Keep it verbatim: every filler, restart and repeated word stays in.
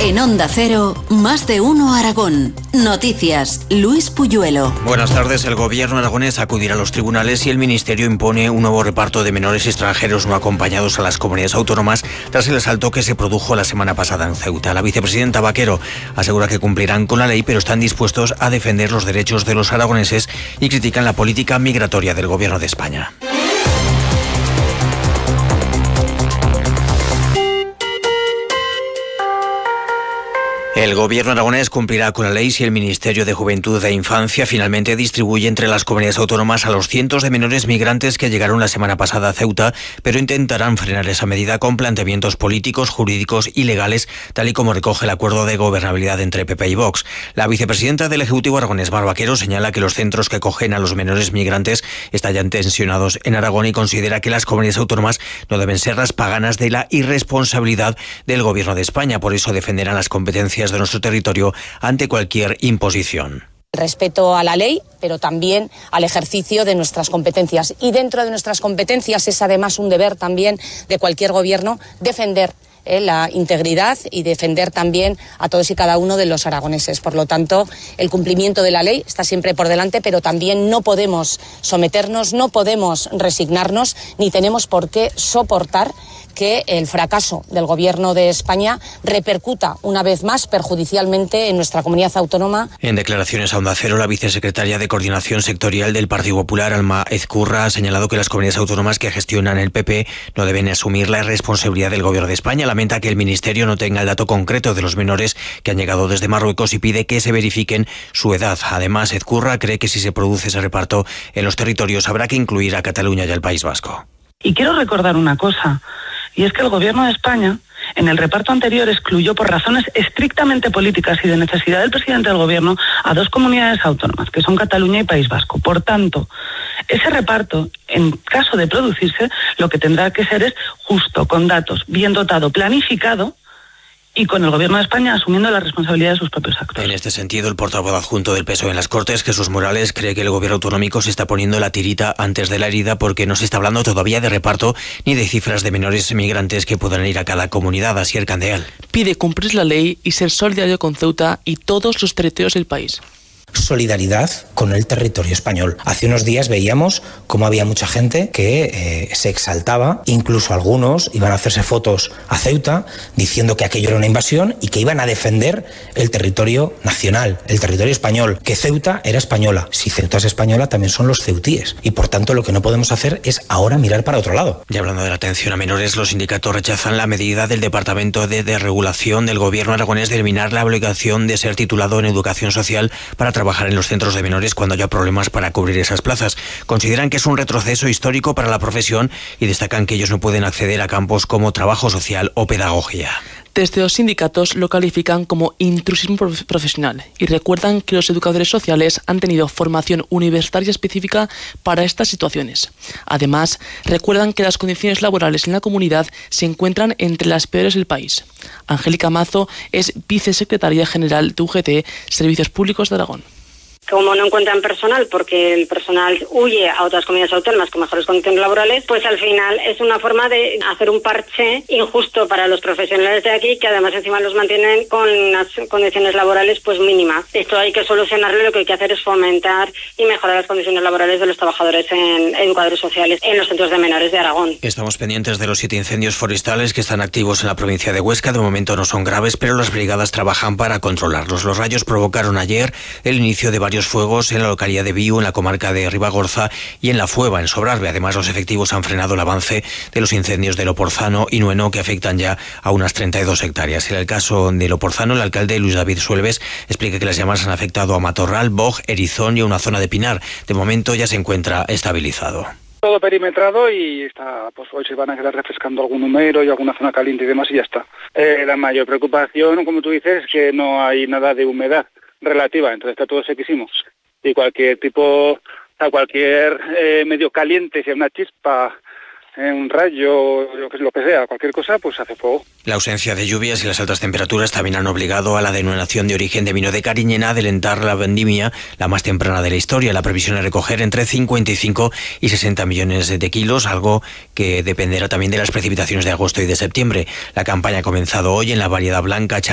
En Onda Cero, Más de Uno Aragón. Noticias, Luis Puyuelo. Buenas tardes. El gobierno aragonés acudirá a los tribunales y el ministerio impone un nuevo reparto de menores extranjeros no acompañados a las comunidades autónomas tras el asalto que se produjo la semana pasada en Ceuta. La vicepresidenta Vaquero asegura que cumplirán con la ley, pero están dispuestos a defender los derechos de los aragoneses y critican la política migratoria del gobierno de España. El gobierno aragonés cumplirá con la ley si el Ministerio de Juventud e Infancia finalmente distribuye entre las comunidades autónomas a los cientos de menores migrantes que llegaron la semana pasada a Ceuta, pero intentarán frenar esa medida con planteamientos políticos, jurídicos y legales, tal y como recoge el acuerdo de gobernabilidad entre P P y Vox. La vicepresidenta del Ejecutivo aragonés, Mar Vaquero, señala que los centros que acogen a los menores migrantes están ya tensionados en Aragón y considera que las comunidades autónomas no deben ser las paganas de la irresponsabilidad del gobierno de España. Por eso defenderán las competencias de nuestro territorio ante cualquier imposición. Respeto a la ley, pero también al ejercicio de nuestras competencias. Y dentro de nuestras competencias es además un deber también de cualquier gobierno defender eh, la integridad y defender también a todos y cada uno de los aragoneses. Por lo tanto, el cumplimiento de la ley está siempre por delante, pero también no podemos someternos, no podemos resignarnos, ni tenemos por qué soportar que el fracaso del Gobierno de España repercuta una vez más perjudicialmente en nuestra comunidad autónoma. En declaraciones a Onda Cero, la vicesecretaria de Coordinación Sectorial del Partido Popular, Alma Ezcurra, ha señalado que las comunidades autónomas que gestionan el P P no deben asumir la responsabilidad del Gobierno de España. Lamenta que el Ministerio no tenga el dato concreto de los menores que han llegado desde Marruecos y pide que se verifiquen su edad. Además, Ezcurra cree que si se produce ese reparto en los territorios habrá que incluir a Cataluña y al País Vasco. Y quiero recordar una cosa, y es que el Gobierno de España, en el reparto anterior, excluyó por razones estrictamente políticas y de necesidad del presidente del Gobierno a dos comunidades autónomas, que son Cataluña y País Vasco. Por tanto, ese reparto, en caso de producirse, lo que tendrá que ser es justo, con datos, bien dotado, planificado, y con el Gobierno de España asumiendo la responsabilidad de sus propios actos. En este sentido, el portavoz adjunto del P S O E en las Cortes, Jesús Morales, cree que el Gobierno autonómico se está poniendo la tirita antes de la herida porque no se está hablando todavía de reparto ni de cifras de menores migrantes que puedan ir a cada comunidad. Así el Candeal. Pide cumplir la ley y ser solidario con Ceuta y todos los territorios del país. Solidaridad con el territorio español. Hace unos días veíamos cómo había mucha gente que eh, se exaltaba, incluso algunos iban a hacerse fotos a Ceuta diciendo que aquello era una invasión y que iban a defender el territorio nacional, el territorio español, que Ceuta era española. Si Ceuta es española, también son los ceutíes. Y por tanto, lo que no podemos hacer es ahora mirar para otro lado. Y hablando de la atención a menores, los sindicatos rechazan la medida del Departamento de Desregulación del Gobierno aragonés de eliminar la obligación de ser titulado en Educación Social para trabajar en los centros de menores cuando haya problemas para cubrir esas plazas. Consideran que es un retroceso histórico para la profesión y destacan que ellos no pueden acceder a campos como trabajo social o pedagogía. Desde los sindicatos lo califican como intrusismo profesional y recuerdan que los educadores sociales han tenido formación universitaria específica para estas situaciones. Además, recuerdan que las condiciones laborales en la comunidad se encuentran entre las peores del país. Angélica Mazo es vicesecretaria general de U G T, Servicios Públicos de Aragón. Como no encuentran personal porque el personal huye a otras comunidades autónomas con mejores condiciones laborales, pues al final es una forma de hacer un parche injusto para los profesionales de aquí, que además encima los mantienen con unas condiciones laborales pues mínimas. Esto hay que solucionarlo, lo que hay que hacer es fomentar y mejorar las condiciones laborales de los trabajadores en educadores sociales en los centros de menores de Aragón. Estamos pendientes de los siete incendios forestales que están activos en la provincia de Huesca. De momento no son graves, pero las brigadas trabajan para controlarlos. Los rayos provocaron ayer el inicio de varios fuegos en la localidad de Viu, en la comarca de Ribagorza y en La Fueva, en Sobrarbe. Además, los efectivos han frenado el avance de los incendios de Loporzano y Nueno, que afectan ya a unas treinta y dos hectáreas. En el caso de Loporzano, el alcalde Luis David Suelves explica que las llamas han afectado a Matorral, Boj, Erizón y a una zona de Pinar. De momento ya se encuentra estabilizado. Todo perimetrado y está, pues hoy se van a quedar refrescando algún número y alguna zona caliente y demás y ya está. Eh, la mayor preocupación, como tú dices, es que no hay nada de humedad relativa, entonces está todo sequísimo y cualquier tipo, o sea, cualquier eh, medio caliente, si hay una chispa, eh, un rayo, lo que, lo que sea, cualquier cosa, pues hace fuego. La ausencia de lluvias y las altas temperaturas también han obligado a la denominación de origen de vino de Cariñena a adelantar la vendimia, la más temprana de la historia. La previsión es recoger entre cincuenta y cinco y sesenta millones de kilos, algo que dependerá también de las precipitaciones de agosto y de septiembre. La campaña ha comenzado hoy en la variedad blanca